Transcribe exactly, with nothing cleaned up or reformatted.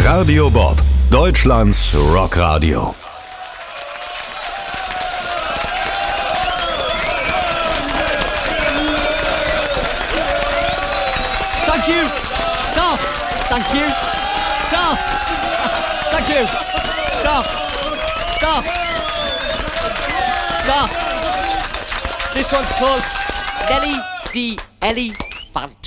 Radio Bob, Deutschlands Rockradio. Thank you. Stop. Thank you. Stop. Thank you. Stop. Stop. Stop. This one's called Nelly the Elephant.